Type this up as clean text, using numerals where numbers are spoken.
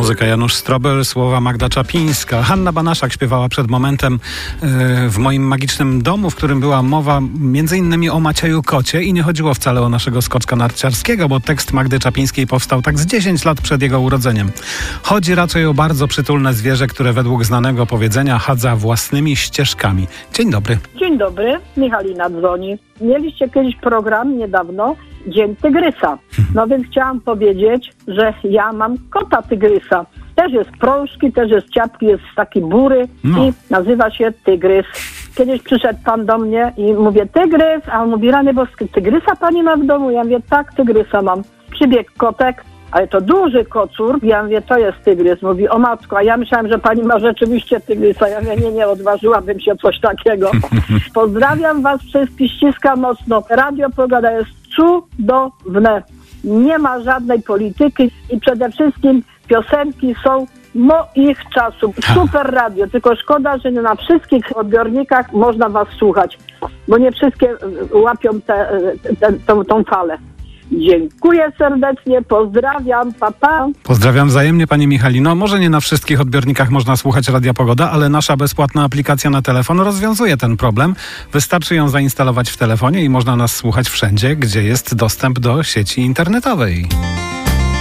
Muzyka Janusz Strobel, słowa Magda Czapińska. Hanna Banaszak śpiewała przed momentem w moim magicznym domu, w którym była mowa między innymi o Macieju Kocie i nie chodziło wcale o naszego skoczka narciarskiego, bo tekst Magdy Czapińskiej powstał tak z 10 lat przed jego urodzeniem. Chodzi raczej o bardzo przytulne zwierzę, które według znanego powiedzenia chadza własnymi ścieżkami. Dzień dobry. Dzień dobry, Michalina dzwoni. Mieliście kiedyś program niedawno, Dzień Tygrysa. No więc chciałam powiedzieć, że ja mam kota tygrysa. Też jest prążki, też jest ciapki, jest taki bury i nazywa się Tygrys. Kiedyś przyszedł pan do mnie i mówię, tygrys, a on mówi, rany boskie, tygrysa pani ma w domu? Ja mówię, tak, tygrysa mam. Przybiegł kotek, ale to duży kocur. Ja mówię, to jest tygrys. Mówi, o matko, a ja myślałem, że pani ma rzeczywiście tygrysa. Ja mówię, nie, odważyłabym się coś takiego. Pozdrawiam was wszystkich, ściskam mocno. Radio Pogoda jest cudowne. Nie ma żadnej polityki i przede wszystkim piosenki są moich czasów. Super radio, tylko szkoda, że nie na wszystkich odbiornikach można was słuchać, bo nie wszystkie łapią tą falę. Dziękuję serdecznie, pozdrawiam, pa, pa. Pozdrawiam wzajemnie, pani Michalino. Może nie na wszystkich odbiornikach można słuchać Radia Pogoda, ale nasza bezpłatna aplikacja na telefon rozwiązuje ten problem. Wystarczy ją zainstalować w telefonie i można nas słuchać wszędzie, gdzie jest dostęp do sieci internetowej.